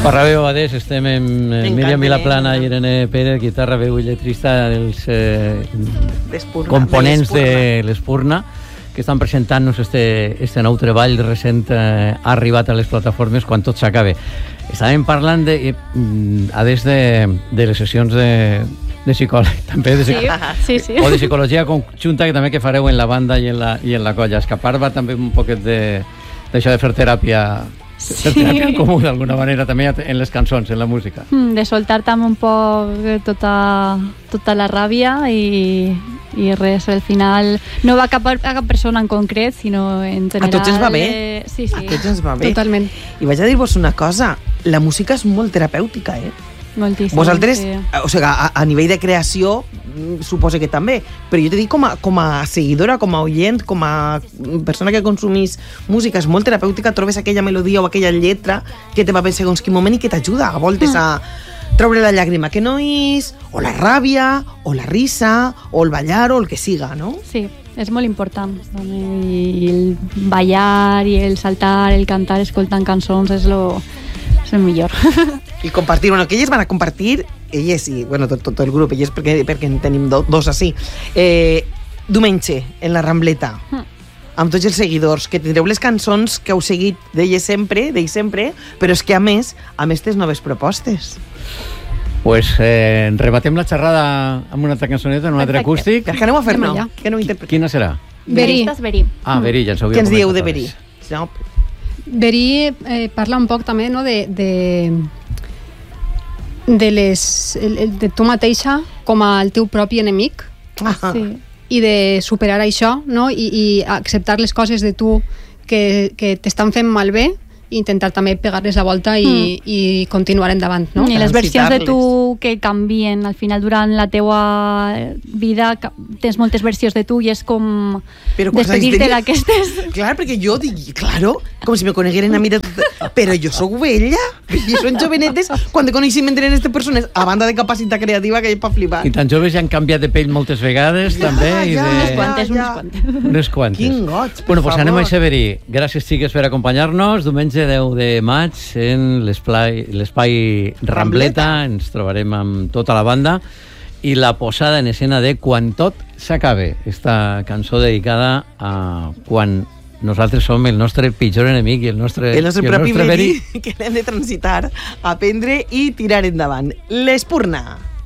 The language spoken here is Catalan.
Parraveu, adés, estem amb Míriam Vilaplana i Irene Pérez, guitarra, veu i lletrista dels components de l'Espurna, que estan presentant-nos este nou treball recent arribat a les plataformes quan tot s'acabe. Estàvem parlant adés de les sessions de psicòleg, també de sí. O de psicologia conjunta, que també que fareu en la banda i en la colla. Escapar va també un poquet d'això de fer teràpia comú d'alguna manera també en les cançons, en la música. De soltar també un poc tota la ràbia i res, al final no va a cap persona en concret, sinó en general. A tots ens va bé. Sí. A tots ens va bé. Totalment. I vaig a dir-vos una cosa, la música és molt terapèutica, Moltíssim. Vosaltres, sí. o sigui, a nivell de creació, suposo que també, però jo t'he dit com a seguidora, com a oient, com a persona que consumís música, és molt terapèutica, trobes aquella melodia o aquella lletra que te va bé segons quin moment i que t'ajuda a voltes a treure la llàgrima que no és, o la ràbia, o la risa, o el ballar, o el que siga, no? Sí, és molt important. I el ballar, i el saltar, el cantar, escoltant cançons és el millor. I compartir, bueno, que elles van a compartir, elles i, bueno, tot el grup, elles perquè en tenim dos així, diumenge, en la Rambleta, amb tots els seguidors, que tindreu les cançons que heu seguit d'ells sempre, però és que a més tens noves propostes. Pues rematem la xerrada amb una altra cançoneta, en un altre acústic. Que aneu a fer, no? Quina serà? Verí. Ah, Verí, ja ens ho havíem comentat. Què ens dieu de Verí? Verí parla un poc també, no, de tu mateixa com el teu propi enemic. Sí. I de superar això, no? I acceptar les coses de tu que t'estan fent malbé, i intentar també pegar-les la volta i continuar endavant, no? I les versions de tu que canvien al final durant la teua vida, tens moltes versions de tu i és com despedir-te d'aquestes. Clar, perquè jo dic, claro, com si me conegueren a mi de tot, però jo sóc vella, i són jovenetes quan te coneixem entre aquestes persones, a banda de capacitat creativa que hi ha per flipar. I tan joves ja han canviat de pell moltes vegades, també. Unes quantes. Quin goig, per Bueno, pues favor. anem a Severí. Gràcies, xiques, per acompanyar-nos. Diumenge 10 de maig en l'espai Rambleta. Ens trobarem amb tota la banda i la posada en escena de Quan tot s'acabe, esta cançó dedicada a quan nosaltres som el nostre pitjor enemic i el nostre propi verí que l'hem de transitar, aprendre i tirar endavant. L'Espurna.